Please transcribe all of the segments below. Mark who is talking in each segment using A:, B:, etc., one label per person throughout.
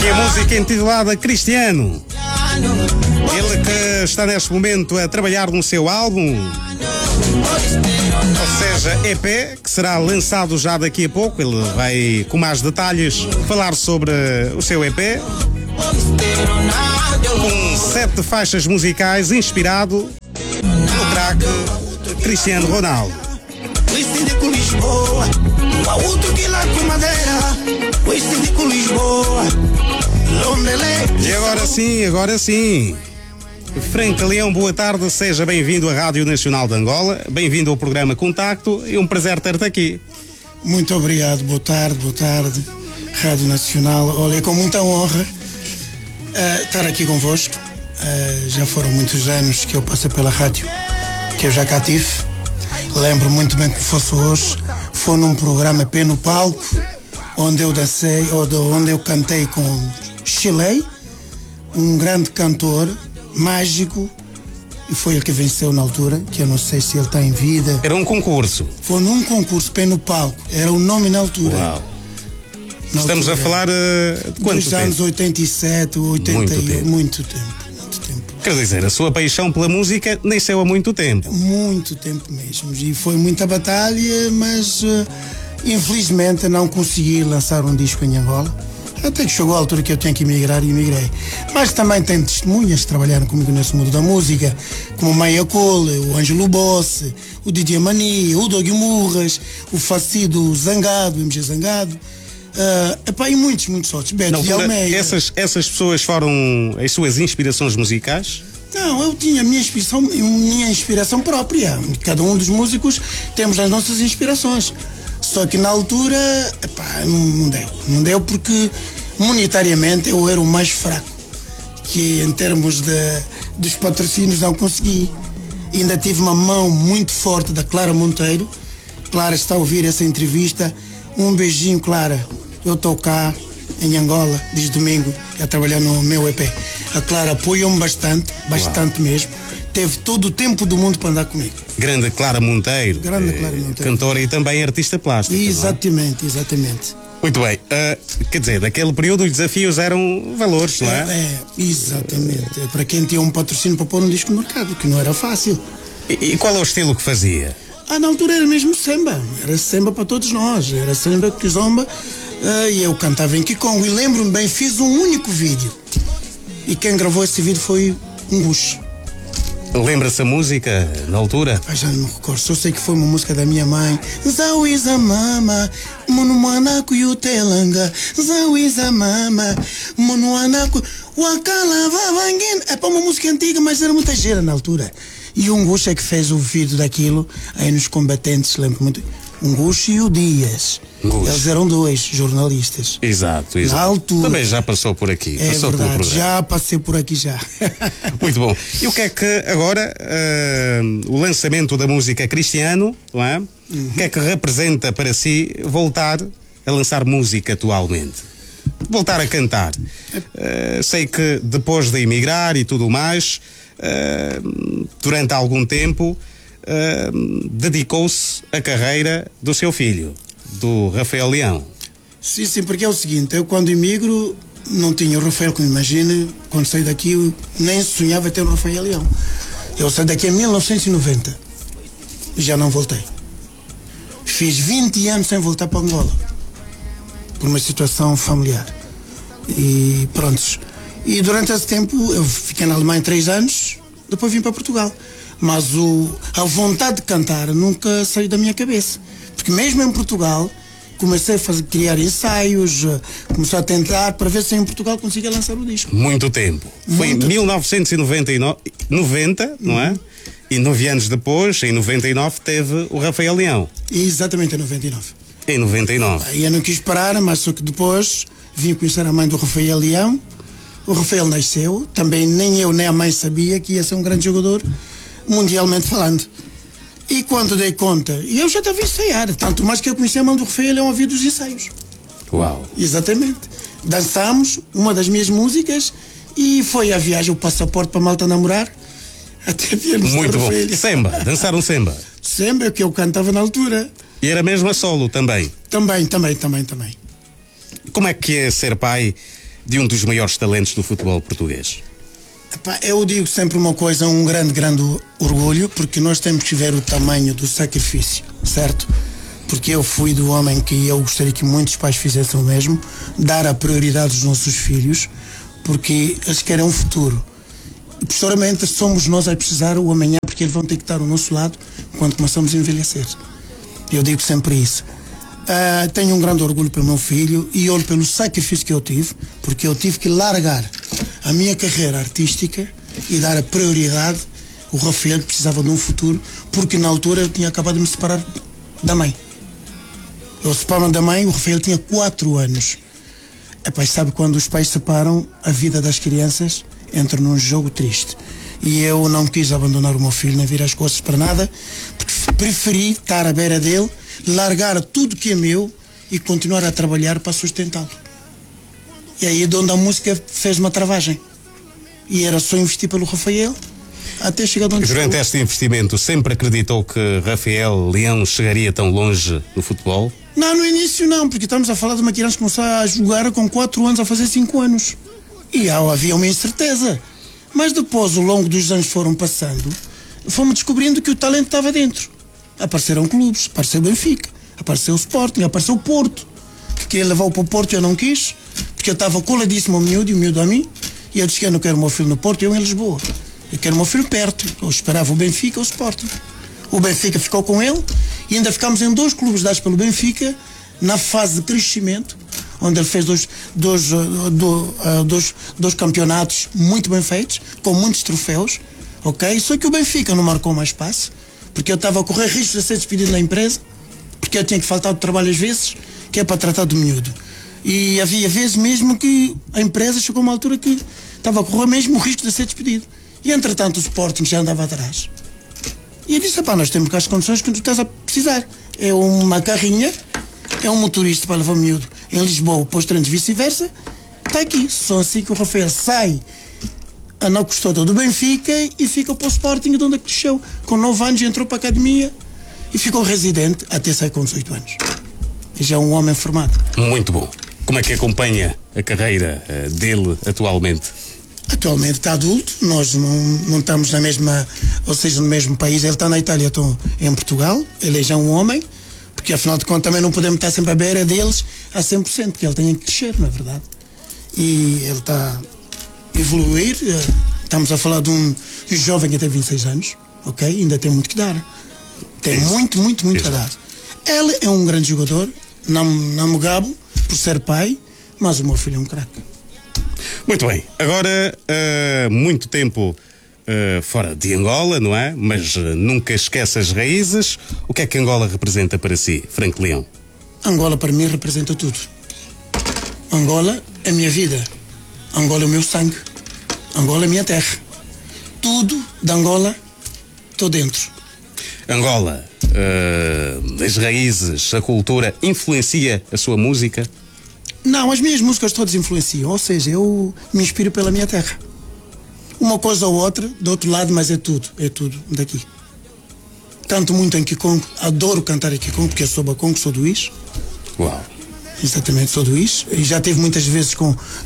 A: E a música intitulada Cristiano. Ele que está neste momento a trabalhar no seu álbum, ou seja, EP, que será lançado já daqui a pouco. Ele vai, com mais detalhes, falar sobre o seu EP, com 7 faixas musicais, inspirado no craque Cristiano Ronaldo. E agora sim. Frank Leão, boa tarde, seja bem-vindo à Rádio Nacional de Angola, bem-vindo ao programa Contacto, é um prazer ter-te aqui.
B: Muito obrigado, boa tarde, Rádio Nacional, olha, é com muita honra estar aqui convosco. Já foram muitos anos que eu passei pela rádio, que eu já cá tive. Lembro muito bem que fosse hoje, foi num programa Pé no Palco, onde eu dancei, onde eu cantei com Chile, um grande cantor, mágico, e foi ele que venceu na altura, que eu não sei se ele está em vida.
A: Era um concurso?
B: Foi num concurso, Pé no Palco, era o nome na altura.
A: Uau. Estamos a falar de quanto
B: dos anos 87, 81, muito tempo.
A: Quer dizer, a sua paixão pela música nasceu há muito tempo.
B: Muito tempo mesmo, e foi muita batalha, mas infelizmente não consegui lançar um disco em Angola. Até que chegou a altura que eu tinha que emigrar e emigrei. Mas também tenho testemunhas que trabalharam comigo nesse mundo da música, como o Maia Cole, o Ângelo Bossi, o Didier Mania, o Doug Murras, o Facido Zangado, o MG Zangado, e muitos outros. Beto de Almeida.
A: Essas pessoas foram as suas inspirações musicais?
B: Não, eu tinha a minha inspiração própria. Cada um dos músicos temos as nossas inspirações. Só que na altura, não deu porque monetariamente eu era o mais fraco, que em termos dos patrocínios não consegui. Ainda tive uma mão muito forte da Clara Monteiro. Clara está a ouvir essa entrevista. Um beijinho, Clara. Eu estou cá em Angola desde domingo a trabalhar no meu EP. A Clara apoiou-me bastante mesmo. Teve todo o tempo do mundo para andar comigo.
A: Grande Clara Monteiro. Cantora e também artista plástica.
B: Exatamente.
A: Muito bem. Quer dizer, naquele período os desafios eram valores, não é?
B: Exatamente. Para quem tinha um patrocínio para pôr um disco no mercado, que não era fácil.
A: E qual é o estilo que fazia?
B: Na altura era mesmo samba. Era samba para todos nós. Era samba, kizomba. E eu cantava em Kikongo. E lembro-me bem, fiz um único vídeo. E quem gravou esse vídeo foi um Gush.
A: Lembra-se a música na altura?
B: Já não me recordo, só sei que foi uma música da minha mãe. Zawiza mama, monuanaku yutelanga. Zawiza mama, monuanaku wakala vavangin. É para uma música antiga, mas era muita gira na altura. E um Gush é que fez o vídeo daquilo, aí nos combatentes, lembro muito. Um Gush e o Dias. Eles eram 2 jornalistas.
A: Exato.
B: Na altura.
A: Também já passou por aqui.
B: É
A: passou
B: verdade,
A: pelo programa.
B: já passei por aqui já.
A: Muito bom. E o que é que agora, o lançamento da música Cristiano, não é? O que é que representa para si voltar a lançar música atualmente? Voltar a cantar. Sei que depois de emigrar e tudo mais, durante algum tempo, dedicou-se à carreira do seu filho, do Rafael Leão.
B: Sim, porque é o seguinte, eu quando emigro não tinha o Rafael, como imagina, quando saí daqui eu nem sonhava ter o Rafael Leão. Eu saí daqui em 1990 e já não voltei. Fiz 20 anos sem voltar para Angola, por uma situação familiar. E pronto. E durante esse tempo eu fiquei na Alemanha 3 anos, depois vim para Portugal. Mas a vontade de cantar nunca saiu da minha cabeça. Porque mesmo em Portugal, comecei a criar ensaios, comecei a tentar para ver se em Portugal conseguia lançar o disco.
A: Muito tempo. Foi em 1990, não é? E 9 anos depois, em 99, teve o Rafael Leão.
B: Exatamente, em 99.
A: Em 99.
B: Aí eu não quis parar, mas só que depois vim conhecer a mãe do Rafael Leão. O Rafael nasceu, também nem eu nem a mãe sabia que ia ser um grande jogador, mundialmente falando. E quando dei conta, e eu já estava a ensaiar, tanto mais que eu conheci a mãe do Rafael Leão a ouvir dos ensaios.
A: Uau!
B: Exatamente. Dançámos uma das minhas músicas e foi a viagem, o passaporte para Malta namorar. Até viemos.
A: Muito bom. Semba, dançaram semba.
B: Semba, que eu cantava na altura.
A: E era mesmo a solo também?
B: Também.
A: Como é que é ser pai de um dos maiores talentos do futebol português?
B: Epá, eu digo sempre uma coisa, um grande orgulho, porque nós temos que ver o tamanho do sacrifício, certo? Porque eu fui do homem que eu gostaria que muitos pais fizessem o mesmo, dar a prioridade aos nossos filhos, porque eles querem um futuro. E, posteriormente, somos nós a precisar o amanhã, porque eles vão ter que estar ao nosso lado quando começamos a envelhecer. Eu digo sempre isso. Tenho um grande orgulho pelo meu filho e olho pelo sacrifício que eu tive, porque eu tive que largar a minha carreira artística e dar a prioridade. O Rafael precisava de um futuro, porque na altura eu tinha acabado de me separar da mãe. Eu separo da mãe, o Rafael tinha 4 anos. Epá, sabe quando os pais separam, a vida das crianças entra num jogo triste. E eu não quis abandonar o meu filho, nem virar as costas para nada, porque preferi estar à beira dele, largar tudo que é meu e continuar a trabalhar para sustentá-lo. E aí de onde a música fez uma travagem. E era só investir pelo Rafael até chegar onde chegou.
A: Durante este investimento sempre acreditou que Rafael Leão chegaria tão longe no futebol?
B: Não, no início não, porque estamos a falar de uma criança que começou a jogar com 4 anos a fazer 5 anos. E havia uma incerteza. Mas depois, ao longo dos anos foram passando, fomos descobrindo que o talento estava dentro. Apareceram clubes, apareceu o Benfica, apareceu o Sporting, apareceu o Porto. Que queria levar para o Porto e eu não quis, porque eu estava coladíssimo ao miúdo e o miúdo a mim. E eu disse que eu não quero o meu filho no Porto e eu em Lisboa. Eu quero o meu filho perto. Eu esperava o Benfica ou o Sporting. O Benfica ficou com ele e ainda ficámos em 2 clubes dados pelo Benfica, na fase de crescimento, onde ele fez dois campeonatos muito bem feitos, com muitos troféus, ok? Só que o Benfica não marcou mais espaço, porque eu estava a correr risco de ser despedido da empresa, porque eu tinha que faltar do trabalho às vezes, que é para tratar do miúdo. E havia vezes mesmo que a empresa chegou a uma altura que estava a correr mesmo o risco de ser despedido. E entretanto o Sporting já andava atrás. E eu disse, pá, nós temos cá as condições que tu estás a precisar. É uma carrinha, é um motorista para levar o miúdo em Lisboa, para os treinos vice-versa, está aqui. Só assim que o Rafael sai na custódia do Benfica e fica para o Sporting, de onde cresceu. Com 9 anos entrou para a academia e ficou residente até sair com 18 anos. E já é um homem formado.
A: Muito bom. Como é que acompanha a carreira dele atualmente?
B: Atualmente está adulto, nós não estamos na mesma, ou seja, no mesmo país. Ele está na Itália, eu estou em Portugal. Ele é já um homem, porque afinal de contas também não podemos estar sempre à beira deles a 100%, porque ele tem que crescer, não é verdade? E ele está a evoluir. Estamos a falar de um jovem que tem 26 anos, ok? Ainda tem muito que dar. Tem muito a dar. Ele é um grande jogador, não me gabo por ser pai, mas o meu filho é um craque.
A: Muito bem, agora muito tempo fora de Angola, não é? Mas nunca esquece as raízes. O que é que Angola representa para si, Franco Leão?
B: Angola para mim representa tudo. Angola é a minha vida. Angola é o meu sangue. Angola é a minha terra. Tudo de Angola estou dentro.
A: Angola, as raízes, a cultura, influencia a sua música?
B: Não, as minhas músicas todas influenciam, ou seja, eu me inspiro pela minha terra. Uma coisa ou outra, do outro lado, mas é tudo daqui. Canto muito em Kikongo, adoro cantar em Kikongo, porque eu sou bacongo, sou do Is.
A: Uau!
B: Exatamente, sou do Is. E já tive muitas vezes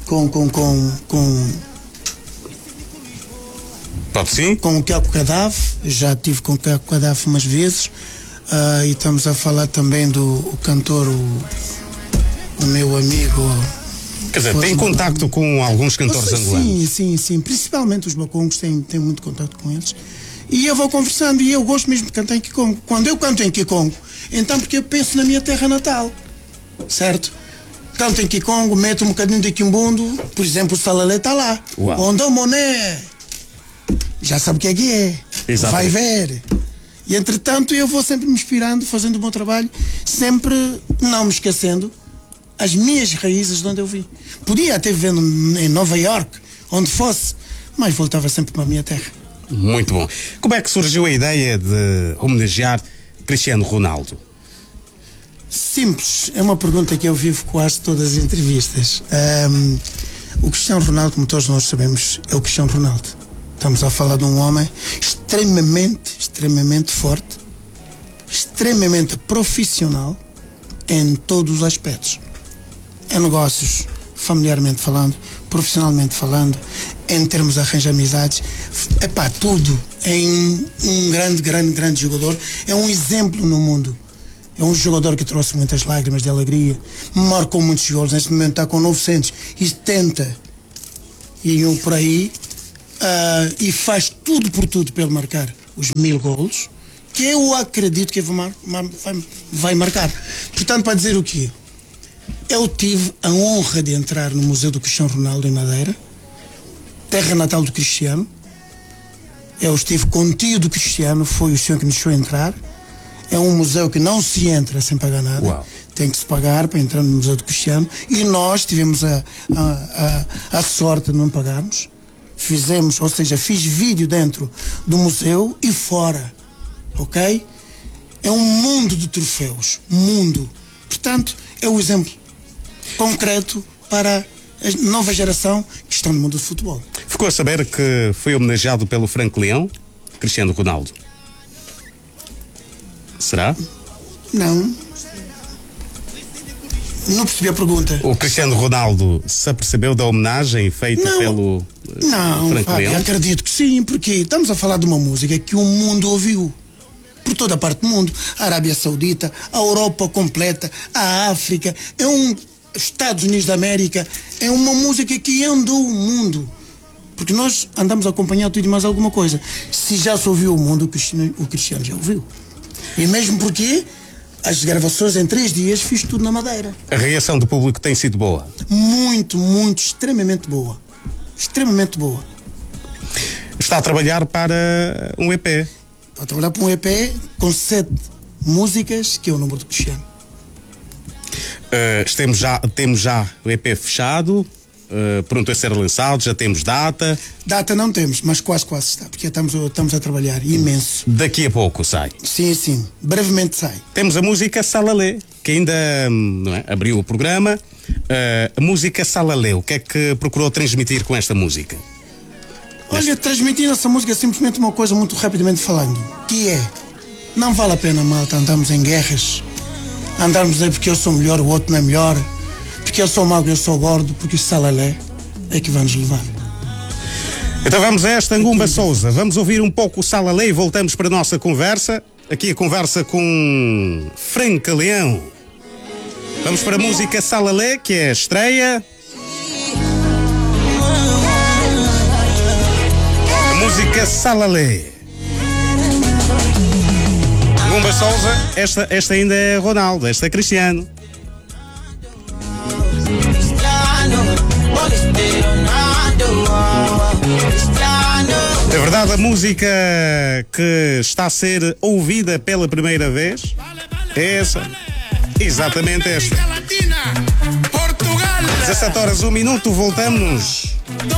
A: Pode sim?
B: com o Caco Cadaf, já tive com o Caco Cadaf umas vezes. E estamos a falar também do cantor, o meu amigo.
A: Quer dizer, tem contacto com alguns cantores angolanos?
B: Sim. Principalmente os bacongos, tenho muito contato com eles. E eu vou conversando e eu gosto mesmo de cantar em Kikongo. Quando eu canto em Kikongo, então porque eu penso na minha terra natal, certo? Canto em Kikongo, meto um bocadinho de quimbundo, por exemplo, o Salalé está lá. Ondô Moné, já sabe o que é.
A: Exatamente.
B: Vai ver. E entretanto eu vou sempre me inspirando, fazendo o meu trabalho, sempre não me esquecendo as minhas raízes de onde eu vim. Podia até viver em Nova York, onde fosse, mas voltava sempre para a minha terra.
A: Muito bom. Como é que surgiu a ideia de homenagear Cristiano Ronaldo?
B: Simples, é uma pergunta que eu vivo quase todas as entrevistas. O Cristiano Ronaldo, como todos nós sabemos, é o Cristiano Ronaldo. Estamos a falar de um homem extremamente forte, extremamente profissional em todos os aspectos. Em negócios, familiarmente falando, profissionalmente falando, em termos de arranjo de amizades, tudo. É um grande jogador. É um exemplo no mundo. É um jogador que trouxe muitas lágrimas de alegria, marcou muitos gols. Neste momento está com 970 e um por aí, e faz tudo por tudo para ele marcar os 1000 golos, que eu acredito que vai marcar. Portanto, para dizer o quê? Eu tive a honra de entrar no Museu do Cristiano Ronaldo em Madeira, terra natal do Cristiano. Eu estive com o tio do Cristiano, foi o senhor que nos deixou entrar. É um museu que não se entra sem pagar nada.
A: Uau.
B: Tem que se pagar para entrar no Museu do Cristiano. E nós tivemos a sorte de não pagarmos. Fiz vídeo dentro do museu e fora. Ok? É um mundo de troféus. Mundo. Portanto, é o exemplo concreto para a nova geração que está no mundo do futebol.
A: Ficou a saber que foi homenageado pelo Franco Leão, Cristiano Ronaldo. Será?
B: Não percebi a pergunta.
A: O Cristiano Ronaldo se apercebeu da homenagem feita pelo Franco Leão?
B: Acredito que sim, porque estamos a falar de uma música que o mundo ouviu. Por toda a parte do mundo. A Arábia Saudita, a Europa completa, a África, Estados Unidos da América. É uma música que andou o mundo. Porque nós andamos a acompanhar tudo e mais alguma coisa. Se já se ouviu o mundo, o Cristiano já ouviu. E mesmo porque as gravações em 3 dias fiz tudo na Madeira.
A: A reação do público tem sido boa?
B: Muito, extremamente boa. Extremamente boa.
A: Está a trabalhar para um EP?
B: Estou a trabalhar para um EP com 7 músicas, que é o número do Cristiano.
A: Temos já o EP fechado, pronto a ser lançado, já temos data.
B: Data não temos, mas quase está, porque estamos a trabalhar imenso.
A: Daqui a pouco sai.
B: Sim, brevemente sai.
A: Temos a música Salalé, que ainda abriu o programa. A música Salalé, o que é que procurou transmitir com esta música?
B: Olha, transmitir essa música é simplesmente uma coisa muito rapidamente falando, que é, não vale a pena, malta, andarmos em guerras, andarmos a dizer porque eu sou melhor, o outro não é melhor, porque eu sou magro, eu sou gordo, porque o Salalé é que vai nos levar.
A: Então vamos a esta Ngumba Souza, vamos ouvir um pouco o Salalé e voltamos para a nossa conversa. Aqui a conversa com Franco Leão. Vamos para a música Salalé, que é a estreia. A música Salalé. Ngumba Souza, esta ainda é Ronaldo, esta é Cristiano. É verdade, a música que está a ser ouvida pela primeira vez é essa. Exatamente esta. 17 horas, 1 minuto, voltamos.